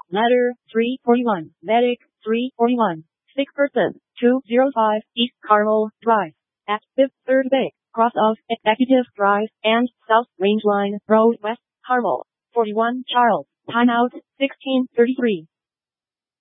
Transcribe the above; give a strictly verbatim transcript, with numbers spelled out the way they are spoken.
Ladder, three forty-one. Medic, three forty-one. Sick person, two oh five, East Carmel Drive. At fifth third Bay, cross of Executive Drive and South Range Line Road West, Carmel. forty-one Charles. Timeout, sixteen thirty-three.